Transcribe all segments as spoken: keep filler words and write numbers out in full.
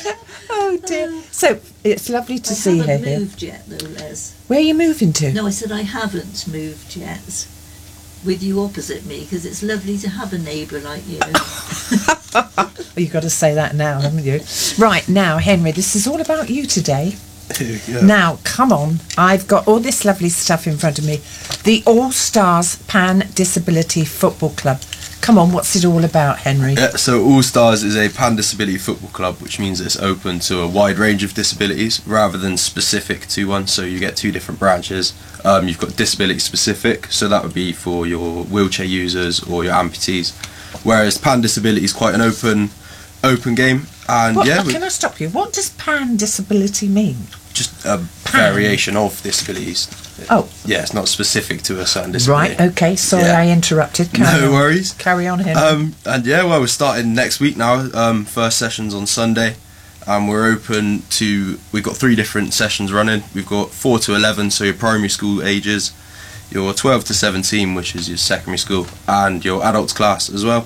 Oh dear. So it's lovely to I see her haven't here. moved yet, though, Les. Where are you moving to? No, I said I haven't moved yet. With you opposite me, because it's lovely to have a neighbour like you. Well, you've got to say that now, haven't you? Right, now, Henry, this is all about you today. Yeah. Now, come on. I've got all this lovely stuff in front of me. The All Stars Pan Disability Football Club. Come on, what's it all about, Henry? Yeah, so All Stars is a pan disability football club, which means it's open to a wide range of disabilities rather than specific to one. So you get two different branches. Um, you've got disability specific, so that would be for your wheelchair users or your amputees. Whereas pan disability is quite an open, open game. And What, yeah, we, can I stop you? What does pan disability mean? just a Pan. variation of disabilities. Oh, Yeah, it's not specific to a certain disability. right, okay. Sorry, Yeah. I interrupted. Carry No on. worries. Carry on, Henry. Um, and yeah, well, we're starting next week now. Um, first session's on Sunday, and we're open to. We've got three different sessions running. We've got four to eleven, so your primary school ages, your twelve to seventeen, which is your secondary school, and your adults class as well.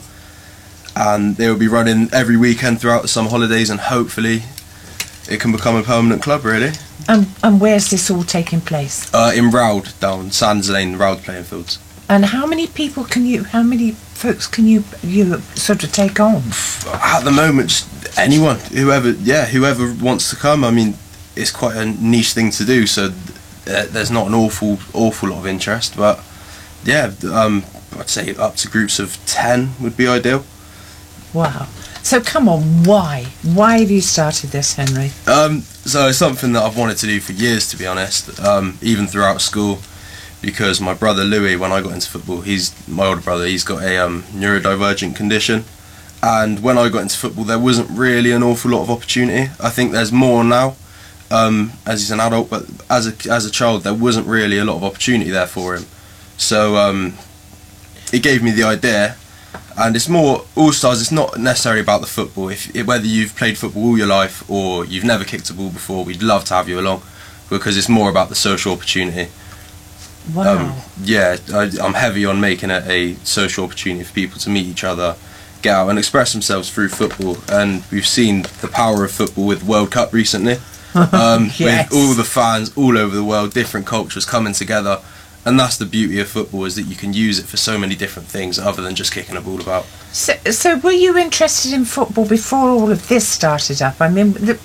And they will be running every weekend throughout the summer holidays, and hopefully, it can become a permanent club. Really, and, and where's this all taking place? uh, in Roud, down Sands Lane, Roud playing fields. And how many people can you, how many folks can you, you sort of take on? At the moment, just anyone, whoever, yeah, whoever wants to come. I mean, it's quite a niche thing to do, so uh, there's not an awful, awful lot of interest. But yeah, um, I'd say up to groups of ten would be ideal. Wow. So come on, why? Why have you started this, Henry? Um, so it's something that I've wanted to do for years, to be honest, um, even throughout school, because my brother Louis, when I got into football, he's my older brother, he's got a um, neurodivergent condition, and when I got into football there wasn't really an awful lot of opportunity. I think there's more now, um, as he's an adult, but as a, as a child there wasn't really a lot of opportunity there for him. So um, it gave me the idea. And it's more All Stars. It's not necessarily about the football. If whether you've played football all your life or you've never kicked a ball before, we'd love to have you along, because it's more about the social opportunity. Wow. Um, yeah, I, I'm heavy on making it a social opportunity for people to meet each other, get out and express themselves through football. And we've seen the power of football with World Cup recently, um, Yes. with all the fans all over the world, different cultures coming together. And that's the beauty of football, is that you can use it for so many different things other than just kicking a ball about. So, so were you interested in football before all of this started up? I mean, the,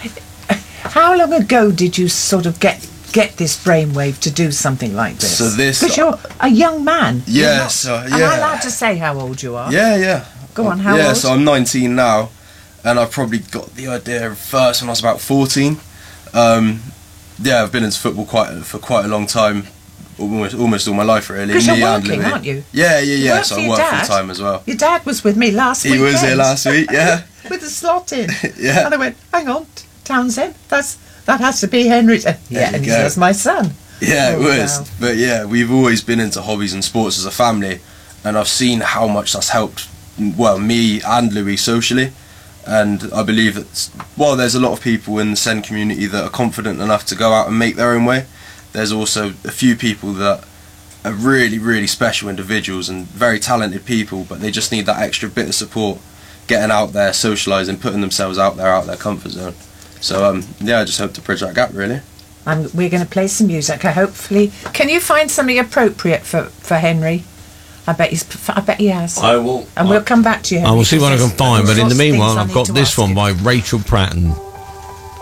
how long ago did you sort of get get this brainwave to do something like this? So this- Because you're a young man. You're Yeah, not- so, Am I yeah. allowed to say how old you are? Yeah, yeah. Go on, how yeah, old? so I'm nineteen now, and I probably got the idea first when I was about fourteen. Um, yeah, I've been into football quite for quite a long time, almost almost all my life really. Because you're Me and working, Louis. aren't you? Yeah, yeah, You yeah. work So for I your work dad? full time as well. Your dad was with me last week. He was here last week, yeah. With a slot in. Yeah. And I went, hang on, Townsend, that's that has to be Henry's. Yeah, There you and he go. says, my son. Yeah, it Oh, was. wow. But yeah, we've always been into hobbies and sports as a family, and I've seen how much that's helped, well, me and Louis socially. And I believe that while there's a lot of people in the Sen community that are confident enough to go out and make their own way, there's also a few people that are really, really special individuals and very talented people, but they just need that extra bit of support, getting out there, socialising, putting themselves out there, out their comfort zone. So um, yeah, I just hope to bridge that gap, really. Um, we're going to play some music. Hopefully, can you find something appropriate for, for Henry? I bet he's. I bet he has. I will. And I, we'll come back to you. I will Henry, see what I because can find, there's but in lots the of things meanwhile, I I've need got to this ask one you. by Rachel Pratton.